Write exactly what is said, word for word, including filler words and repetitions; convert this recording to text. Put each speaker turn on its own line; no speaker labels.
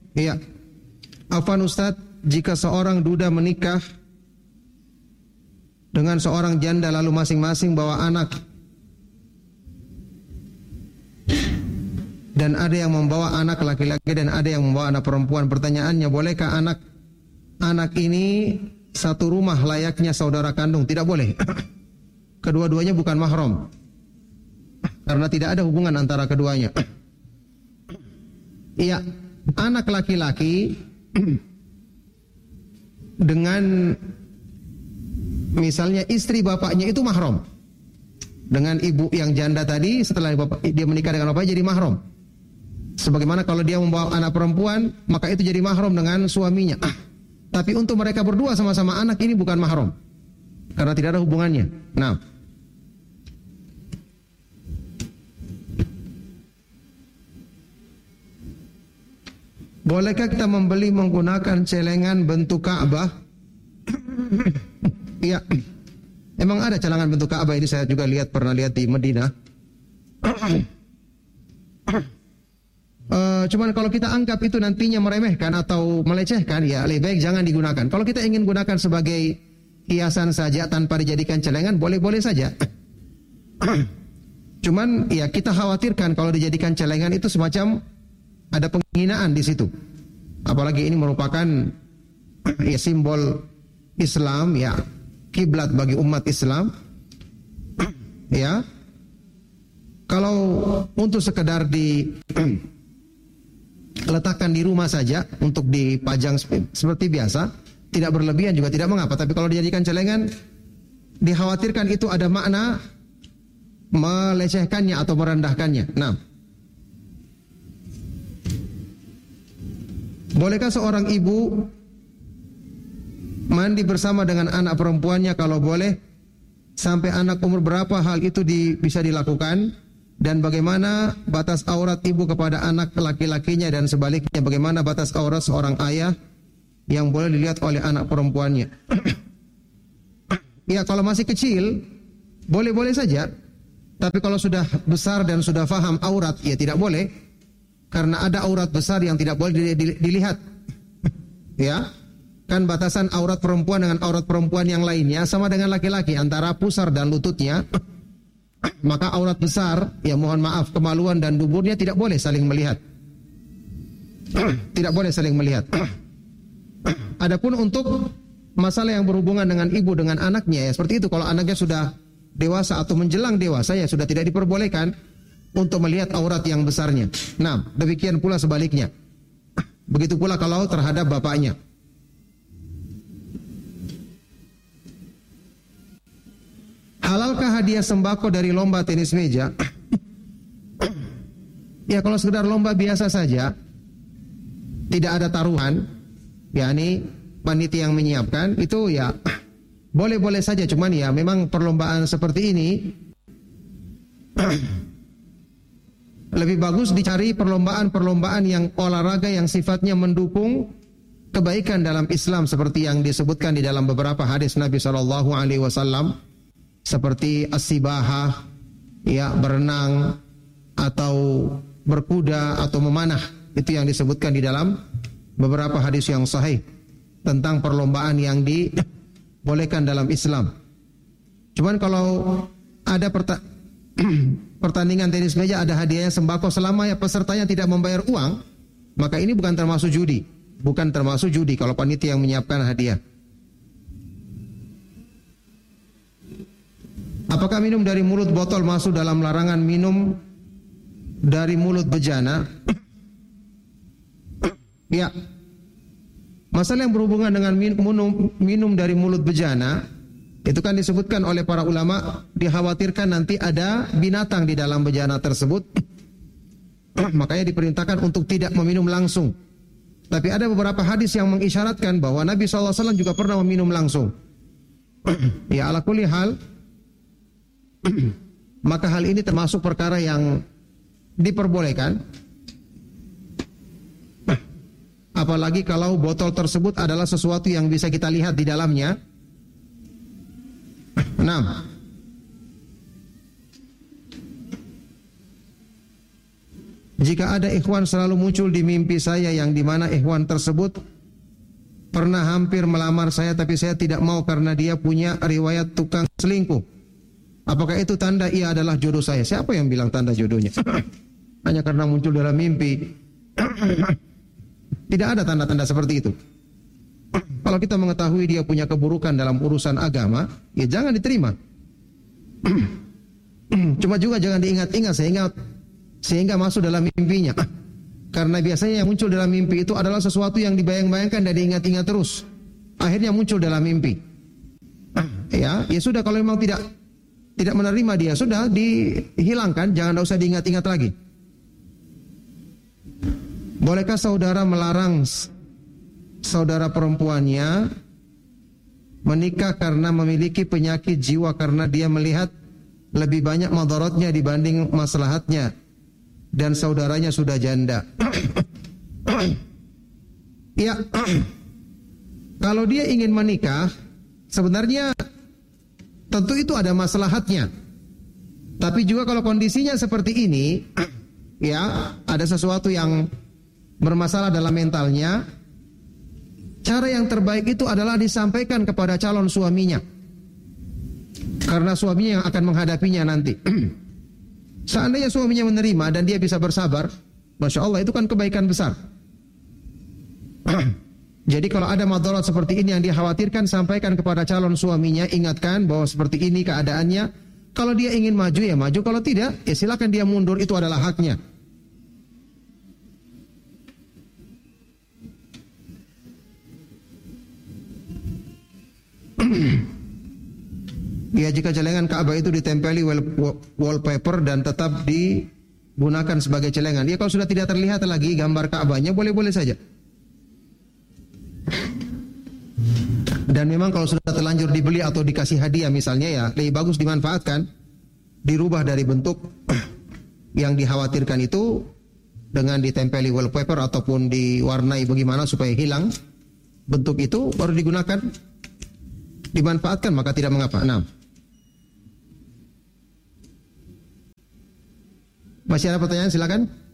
Iya. Afwan Ustaz, jika seorang duda menikah dengan seorang janda lalu masing-masing bawa anak dan ada yang membawa anak laki-laki dan ada yang membawa anak perempuan. Pertanyaannya, bolehkah anak anak ini satu rumah layaknya saudara kandung? Tidak boleh. Kedua-duanya bukan mahram, karena tidak ada hubungan antara keduanya. Iya, anak laki-laki dengan misalnya istri bapaknya itu mahram. Dengan ibu yang janda tadi, setelah bapak, dia menikah dengan bapaknya jadi mahram. Sebagaimana kalau dia membawa anak perempuan, maka itu jadi mahram dengan suaminya. Ah, tapi untuk mereka berdua sama-sama anak ini bukan mahram, karena tidak ada hubungannya. Nah, bolehkah kita membeli menggunakan celengan bentuk Ka'bah? Iya, emang ada celengan bentuk Ka'bah ini, saya juga lihat, pernah lihat di Madinah. Uh, cuman kalau kita anggap itu nantinya meremehkan atau melecehkan, ya lebih baik jangan digunakan. Kalau kita ingin gunakan sebagai hiasan saja tanpa dijadikan celengan, boleh-boleh saja. Cuman ya kita khawatirkan kalau dijadikan celengan itu semacam ada penghinaan di situ. Apalagi ini merupakan ya simbol Islam, ya kiblat bagi umat Islam. Ya, kalau untuk sekedar di letakkan di rumah saja untuk dipajang seperti biasa, tidak berlebihan juga tidak mengapa. Tapi kalau dijadikan celengan, dikhawatirkan itu ada makna melecehkannya atau merendahkannya. Nah, bolehkah seorang ibu mandi bersama dengan anak perempuannya? Kalau boleh, sampai anak umur berapa hal itu di, bisa dilakukan? Dan bagaimana batas aurat ibu kepada anak laki-lakinya, dan sebaliknya bagaimana batas aurat seorang ayah yang boleh dilihat oleh anak perempuannya? Ya, kalau masih kecil boleh-boleh saja. Tapi kalau sudah besar dan sudah faham aurat, ya tidak boleh. Karena ada aurat besar yang tidak boleh dilihat. Ya, kan batasan aurat perempuan dengan aurat perempuan yang lainnya sama dengan laki-laki, antara pusar dan lututnya. Maka aurat besar, ya mohon maaf, kemaluan dan duburnya tidak boleh saling melihat. Tidak boleh saling melihat. Adapun untuk masalah yang berhubungan dengan ibu dengan anaknya, ya seperti itu. Kalau anaknya sudah dewasa atau menjelang dewasa, ya sudah tidak diperbolehkan untuk melihat aurat yang besarnya. Nah, demikian pula sebaliknya. Begitu pula kalau terhadap bapaknya. Halalkah hadiah sembako dari lomba tenis meja? Ya, kalau sekedar lomba biasa saja, tidak ada taruhan, yakni panitia yang menyiapkan, itu ya boleh-boleh saja. Cuman ya memang perlombaan seperti ini lebih bagus dicari perlombaan-perlombaan yang olahraga yang sifatnya mendukung kebaikan dalam Islam, seperti yang disebutkan di dalam beberapa hadis Nabi shallallahu alaihi wasallam, seperti as-sibahah, ya berenang atau berkuda atau memanah. Itu yang disebutkan di dalam beberapa hadis yang sahih tentang perlombaan yang dibolehkan dalam Islam. Cuman kalau ada perta- pertandingan tenis meja, ada hadiahnya sembako selama ya pesertanya tidak membayar uang, maka ini bukan termasuk judi. Bukan termasuk judi kalau panitia yang menyiapkan hadiah. Apakah minum dari mulut botol masuk dalam larangan minum dari mulut bejana? Ya, masalah yang berhubungan dengan minum, minum dari mulut bejana, itu kan disebutkan oleh para ulama, dikhawatirkan nanti ada binatang di dalam bejana tersebut. Makanya diperintahkan untuk tidak meminum langsung. Tapi ada beberapa hadis yang mengisyaratkan bahwa Nabi shallallahu alaihi wasallam juga pernah meminum langsung. Ya, ala kulli hal, maka hal ini termasuk perkara yang diperbolehkan. Apalagi kalau botol tersebut adalah sesuatu yang bisa kita lihat di dalamnya. Nah, Jika ada ikhwan selalu muncul di mimpi saya yang dimana ikhwan tersebut pernah hampir melamar saya tapi saya tidak mau karena dia punya riwayat tukang selingkuh. Apakah itu tanda ia adalah jodoh saya? Siapa yang bilang tanda jodohnya? Hanya karena muncul dalam mimpi. Tidak ada tanda-tanda seperti itu. Kalau kita mengetahui dia punya keburukan dalam urusan agama, ya jangan diterima. Cuma juga jangan diingat-ingat sehingga sehingga masuk dalam mimpinya. Karena biasanya yang muncul dalam mimpi itu adalah sesuatu yang dibayang-bayangkan dan diingat-ingat terus. Akhirnya muncul dalam mimpi. Ya, ya sudah, kalau memang tidak tidak menerima dia, sudah dihilangkan, jangan usah diingat-ingat lagi. Bolehkah saudara melarang saudara perempuannya menikah karena memiliki penyakit jiwa karena dia melihat lebih banyak madaratnya dibanding maslahatnya dan saudaranya sudah janda? Ya, kalau dia ingin menikah sebenarnya tentu itu ada maslahatnya. Tapi juga kalau kondisinya seperti ini, ya ada sesuatu yang bermasalah dalam mentalnya, cara yang terbaik itu adalah disampaikan kepada calon suaminya. Karena suaminya yang akan menghadapinya nanti. Seandainya suaminya menerima dan dia bisa bersabar, Masya Allah, itu kan kebaikan besar. Jadi kalau ada madarat seperti ini yang dikhawatirkan, sampaikan kepada calon suaminya, ingatkan bahwa seperti ini keadaannya. Kalau dia ingin maju ya maju, kalau tidak ya silakan dia mundur, itu adalah haknya. Ya, jika celengan Ka'bah itu ditempeli wallpaper dan tetap digunakan sebagai celengan, ya kalau sudah tidak terlihat lagi gambar Ka'bahnya, boleh-boleh saja. Dan memang kalau sudah terlanjur dibeli atau dikasih hadiah misalnya, ya lebih bagus dimanfaatkan, dirubah dari bentuk yang dikhawatirkan itu dengan ditempeli wallpaper ataupun diwarnai bagaimana supaya hilang bentuk itu, baru digunakan, dimanfaatkan, maka tidak mengapa. Nah, masih ada pertanyaan, silakan.